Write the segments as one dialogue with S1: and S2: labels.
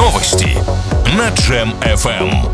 S1: Новости на Джем FM.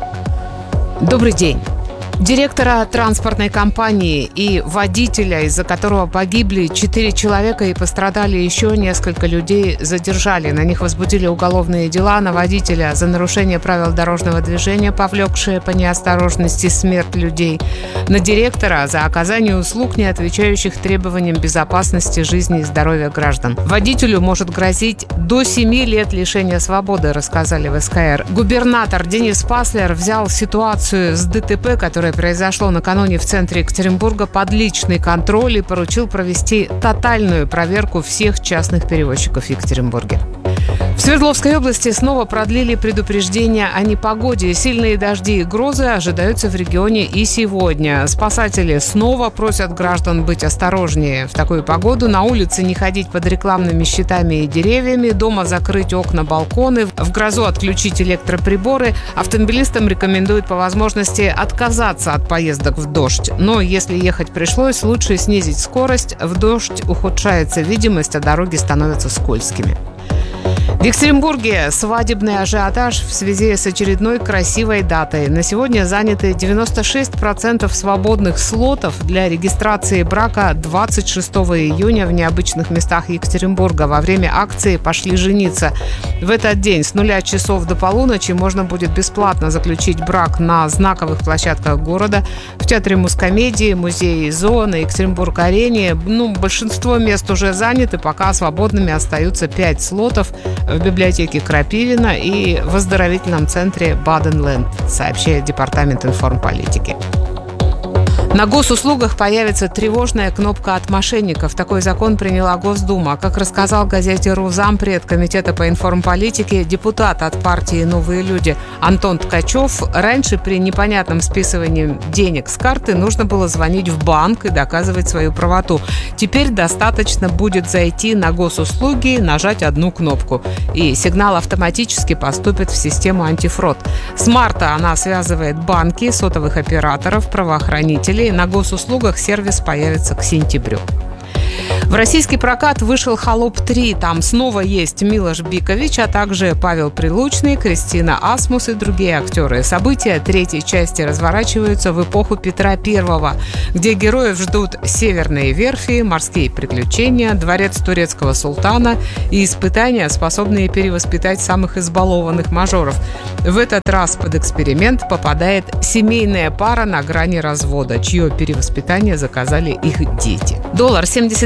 S2: Добрый день. Директора транспортной компании и водителя, из-за которого погибли 4 человека и пострадали еще несколько людей, задержали. На них возбудили уголовные дела. На водителя за нарушение правил дорожного движения, повлекшее по неосторожности смерть людей. На директора за оказание услуг, не отвечающих требованиям безопасности жизни и здоровья граждан. Водителю может грозить до 7 лет лишения свободы, рассказали в СКР. Губернатор Денис Паслер взял ситуацию с ДТП, которое произошло накануне в центре Екатеринбурга, под личный контроль и поручил провести тотальную проверку всех частных перевозчиков в Екатеринбурге. В Свердловской области снова продлили предупреждения о непогоде. Сильные дожди и грозы ожидаются в регионе и сегодня. Спасатели снова просят граждан быть осторожнее в такую погоду. На улице не ходить под рекламными щитами и деревьями. Дома закрыть окна, балконы. В грозу отключить электроприборы. Автомобилистам рекомендуют по возможности отказаться от поездок в дождь. Но если ехать пришлось, лучше снизить скорость. В дождь ухудшается видимость, а дороги становятся скользкими. В Екатеринбурге свадебный ажиотаж в связи с очередной красивой датой. На сегодня заняты 96% свободных слотов для регистрации брака 26 июня в необычных местах Екатеринбурга. Во время акции «Пошли жениться». В этот день с 0 часов до полуночи можно будет бесплатно заключить брак на знаковых площадках города, в Театре Мускомедии, Музее ИЗО, на Екатеринбург-арене. Большинство мест уже заняты, пока свободными остаются 5 слотов в библиотеке Крапивина и в оздоровительном центре Баденленд, сообщает Департамент информполитики. На госуслугах появится тревожная кнопка от мошенников. Такой закон приняла Госдума. Как рассказал газете «РУ» зампред Комитета по информполитике, депутат от партии «Новые люди» Антон Ткачев, раньше при непонятном списывании денег с карты нужно было звонить в банк и доказывать свою правоту. Теперь достаточно будет зайти на госуслуги, нажать одну кнопку, и сигнал автоматически поступит в систему антифрод. С марта она связывает банки, сотовых операторов, правоохранителей. На госуслугах сервис появится к сентябрю. В российский прокат вышел «Холоп 3». Там снова есть Милош Бикович, а также Павел Прилучный, Кристина Асмус и другие актеры. События третьей части разворачиваются в эпоху Петра I, где героев ждут северные верфи, морские приключения, дворец турецкого султана и испытания, способные перевоспитать самых избалованных мажоров. В этот раз под эксперимент попадает семейная пара на грани развода, чье перевоспитание заказали их дети. Доллар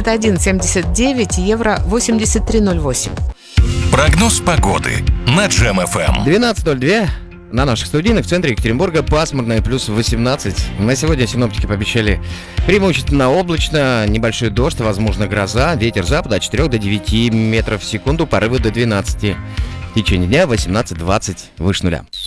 S2: 71.79, евро 83.08.
S1: Прогноз погоды на Джем FM.
S3: 12:02 на наших студийных в центре Екатеринбурга, пасмурно, плюс 18. На сегодня синоптики пообещали преимущественно облачно, небольшой дождь, возможно гроза, ветер запада от 4 до 9 метров в секунду, порывы до 12. В течение дня 18-20 выше нуля.